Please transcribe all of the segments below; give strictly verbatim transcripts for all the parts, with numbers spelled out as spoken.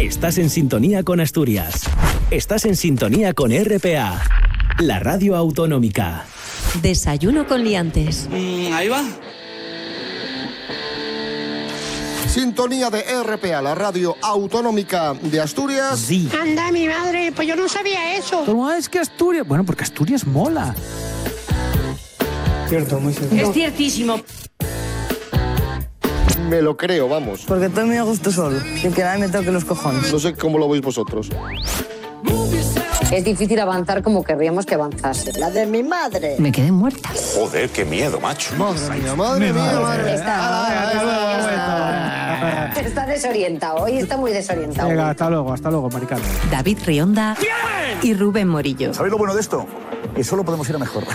Estás en sintonía con Asturias. Estás en sintonía con R P A, la radio autonómica. Desayuno con liantes. Mm, ahí va. Sintonía de R P A, la radio autonómica de Asturias. Sí. Anda, mi madre, pues yo no sabía eso. ¿Cómo es que Asturias? Bueno, porque Asturias mola. Cierto, muy cierto. Es ciertísimo. Me lo creo, vamos. Porque estoy muy a gusto solo, y que nadie me toque los cojones. No sé cómo lo veis vosotros. Es difícil avanzar como querríamos que avanzase. La de mi madre. Me quedé muerta. Joder, qué miedo, macho. Madre mía, madre mía, madre. Está, está, está desorientado, hoy está muy desorientado. Venga, hasta luego, hasta luego, maricano. David Rionda y Rubén Morillo. ¿Sabéis lo bueno de esto? Que solo podemos ir a mejor.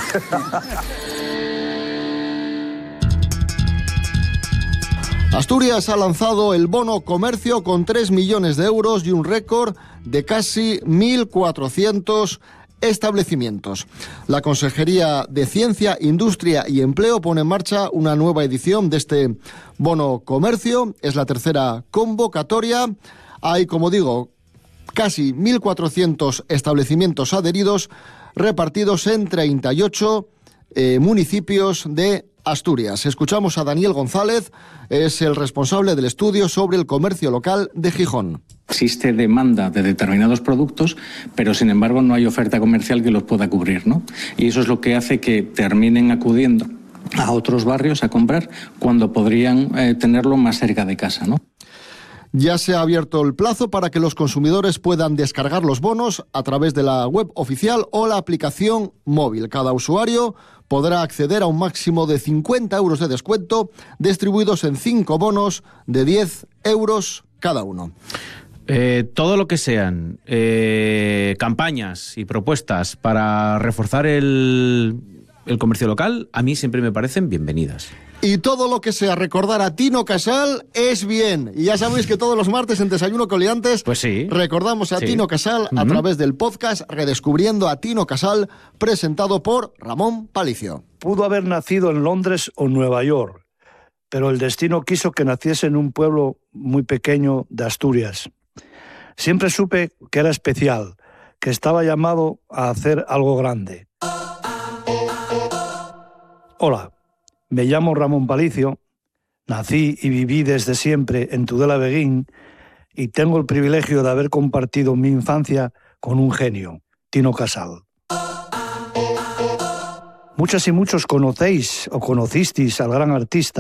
Asturias ha lanzado el bono comercio con tres millones de euros y un récord de casi mil cuatrocientos establecimientos. La Consejería de Ciencia, Industria y Empleo pone en marcha una nueva edición de este bono comercio. Es la tercera convocatoria. Hay, como digo, casi mil cuatrocientos establecimientos adheridos repartidos en treinta y ocho eh, municipios de Asturias. Escuchamos a Daniel González, es el responsable del estudio sobre el comercio local de Gijón. Existe demanda de determinados productos, pero sin embargo no hay oferta comercial que los pueda cubrir, ¿no? Y eso es lo que hace que terminen acudiendo a otros barrios a comprar cuando podrían eh, tenerlo más cerca de casa, ¿no? Ya se ha abierto el plazo para que los consumidores puedan descargar los bonos a través de la web oficial o la aplicación móvil. Cada usuario podrá acceder a un máximo de cincuenta euros de descuento, distribuidos en cinco bonos de diez euros cada uno. Eh, todo lo que sean eh, campañas y propuestas para reforzar el, el comercio local, a mí siempre me parecen bienvenidas. Y todo lo que sea recordar a Tino Casal es bien. Y ya sabéis que todos los martes en Desayuno con Liantes pues sí. recordamos a sí. Tino Casal a uh-huh. través del podcast Redescubriendo a Tino Casal, presentado por Ramón Palicio. Pudo haber nacido en Londres o Nueva York, pero el destino quiso que naciese en un pueblo muy pequeño de Asturias. Siempre supe que era especial, que estaba llamado a hacer algo grande. Hola. Me llamo Ramón Palicio, nací y viví desde siempre en Tudela Beguín y tengo el privilegio de haber compartido mi infancia con un genio, Tino Casal. Muchas y muchos conocéis o conocisteis al gran artista